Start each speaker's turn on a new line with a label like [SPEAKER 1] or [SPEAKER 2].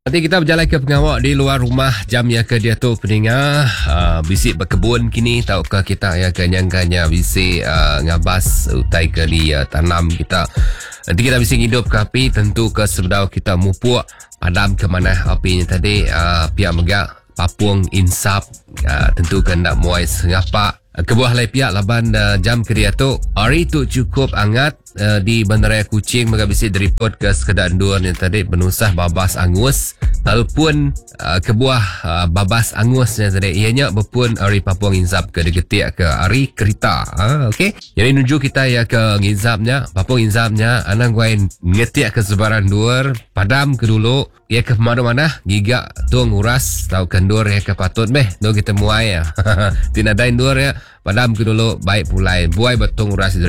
[SPEAKER 1] Nanti kita berjalan ke pengawak di luar rumah jam yang ke dia tu pendengar. Bisik berkebun kini tahukah kita ya kenyang-kenyang bisik ngabas utai kali tanam kita. Nanti kita bisik hidup ke api tentu ke sebedau kita mupuk padam ke mana apinya tadi pihak megak Papung Insap tentu ke nak muai sengapa kebuah lai pihak laban jam ke dia tu hari tu cukup hangat di Bandaraya Kuching maka bisik direport ke sekedar duan yang tadi penusah babas angus walaupun kebuah babas angus yang tadi ianya berpun hari Papung Insap ke degetik ke hari kereta okey jadi nuju kita ya ke ngizapnya Papung Insapnya anang guain ngetik ke sebaran duar padam ke dulu ya ke mana-mana gigak tu nguras tahu kendur ya ke patut beh do kita muai ya tinadain duar ya padam ke dulu baik pulai buai betung nguras